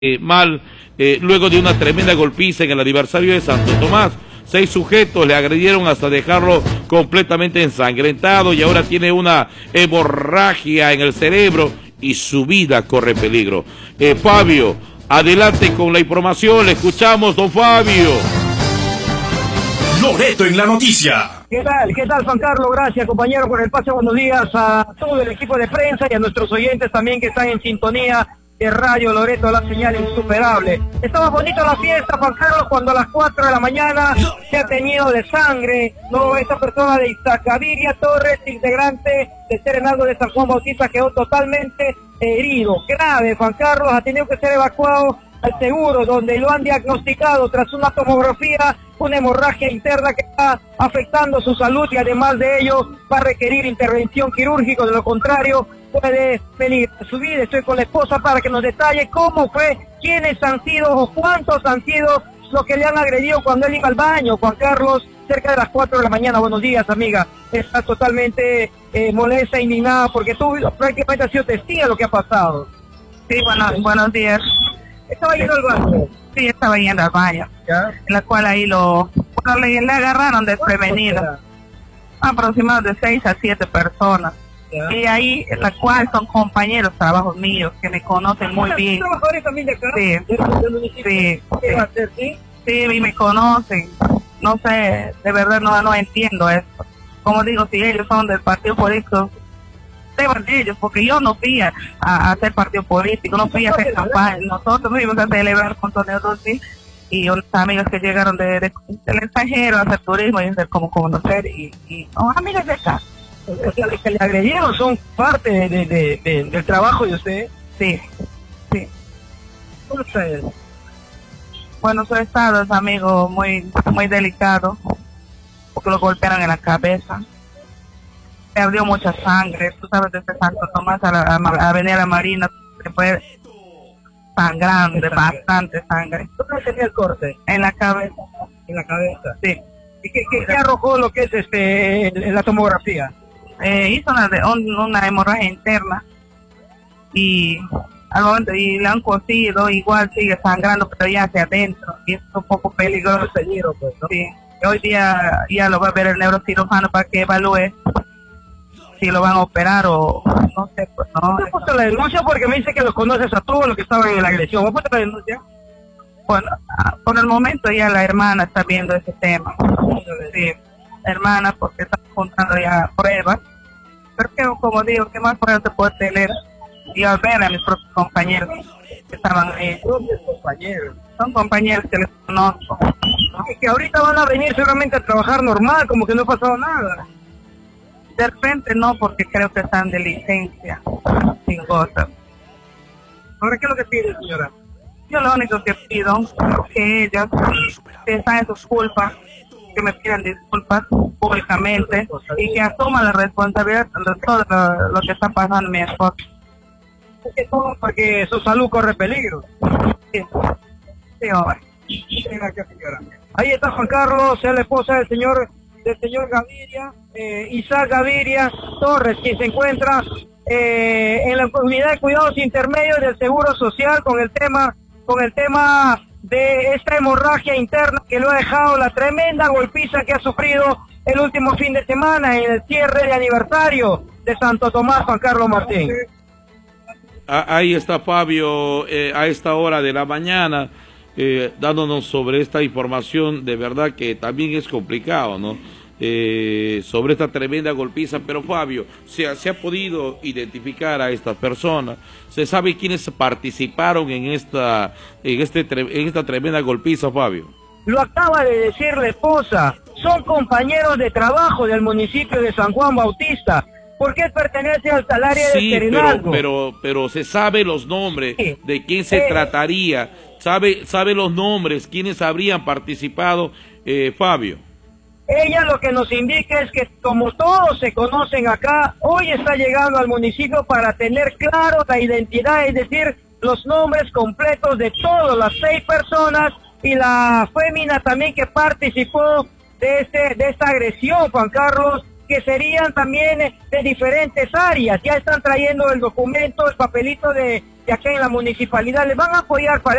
mal luego de una tremenda golpiza en el aniversario de Santo Tomás. 6 sujetos le agredieron hasta dejarlo completamente ensangrentado y ahora tiene una hemorragia en el cerebro y su vida corre peligro. Fabio, adelante con la información, le escuchamos, don Fabio. Loreto en la noticia. ¿Qué tal? ¿Qué tal, Juan Carlos? Gracias, compañero, por el pase. Buenos días a todo el equipo de prensa y a nuestros oyentes también que están en sintonía de Radio Loreto, la señal insuperable. Estaba bonito la fiesta, Juan Carlos, cuando a las 4 de la mañana se ha teñido de sangre, ¿no? Esta persona de Gaviria Torres, integrante del Serenazgo de San Juan Bautista, quedó totalmente herido, grave, Juan Carlos, ha tenido que ser evacuado al seguro, donde lo han diagnosticado tras una tomografía, una hemorragia interna que está afectando su salud y además de ello va a requerir intervención quirúrgica, de lo contrario puede venir su vida. Estoy con la esposa para que nos detalle cómo fue, quiénes han sido o cuántos han sido los que le han agredido cuando él iba al baño, Juan Carlos, cerca de las 4 de la mañana. Buenos días, amiga. Está totalmente molesta, indignada, porque tú prácticamente has sido testigo de lo que ha pasado. Sí, buenos días. ¿Estaba yendo al baño? Sí, estaba yendo al baño. ¿Ya? En la cual ahí le agarraron desprevenido. Aproximadamente de 6 a 7 personas. ¿Ya? Y ahí, la cual son compañeros, trabajos míos, que me conocen muy bien. ¿Trabajadores también de acá? Sí. ¿Del municipio? Sí, ¿Qué va a hacer, sí? sí, y me conocen. No sé, de verdad no entiendo esto. Como digo, si ellos son del partido político, deban de ellos, porque yo no fui a hacer partido político, no fui a hacer campaña. Nosotros fuimos a celebrar con torneos sí, y unas amigas que llegaron del extranjero a hacer turismo y a hacer como conocer, y amigas de acá. O sea, los que le agredieron son parte del trabajo de usted. Sí, sí. ¿Cómo está él? Bueno, su estado es, amigo, muy delicado, porque lo golpearon en la cabeza. Se abrió mucha sangre, tú sabes, desde Santo Tomás a la Avenida La Marina, se fue sangrando, bastante sangre. ¿Dónde tenía el corte? En la cabeza. En la cabeza. Sí. ¿Y qué arrojó lo que es la tomografía? Hizo una hemorragia interna y al momento y le han cosido, igual sigue sangrando, pero ya hacia adentro, y es un poco peligroso. Pues, ¿no? Sí. Hoy día ya lo va a ver el neurocirujano para que evalúe si lo van a operar o no sé, pues no. ¿Usted ha puesto la denuncia? Porque me dice que los conoces a todos los que estaban en la agresión. ¿Ha puesto la denuncia? Bueno, por el momento ya la hermana está viendo ese tema. Sí, la hermana, porque está juntando ya pruebas. Pero que, como digo, ¿qué más pruebas se puede tener? Y al ver a mis propios compañeros que estaban ahí. Propios compañeros. Son compañeros que les conozco. Y que ahorita van a venir seguramente a trabajar normal, como que no ha pasado nada. De repente no, porque creo que están de licencia, sin cosas. ¿Ahora qué es lo que pide, señora? Yo lo único que pido es que ellos, si están en sus culpas, que me pidan disculpas públicamente y que asuman la responsabilidad de todo lo que está pasando a mi esposa. Porque su salud corre peligro. Sí, sí, hombre. Gracias, señora. Ahí está Juan Carlos, es la esposa del señor Gaviria, Isaac Gaviria Torres, quien se encuentra en la unidad de cuidados intermedios del Seguro Social con el tema de esta hemorragia interna que lo ha dejado la tremenda golpiza que ha sufrido el último fin de semana en el cierre de aniversario de Santo Tomás, Juan Carlos Martín. Ahí está Fabio a esta hora de la mañana dándonos sobre esta información, de verdad que también es complicado, ¿no? Sobre esta tremenda golpiza, pero Fabio, se ha podido identificar a estas personas, se sabe quiénes participaron en esta tremenda golpiza, Fabio. Lo acaba de decir la esposa, son compañeros de trabajo del municipio de San Juan Bautista, porque él pertenece al área de Serenazgo. pero se sabe los nombres de quién se trataría, sabe los nombres, quiénes habrían participado, Fabio. Ella lo que nos indica es que como todos se conocen acá, hoy está llegando al municipio para tener claro la identidad, es decir, los nombres completos de todas las 6 personas y la fémina también que participó de esta agresión, Juan Carlos, que serían también de diferentes áreas. Ya están trayendo el documento, el papelito de que acá en la municipalidad le van a apoyar para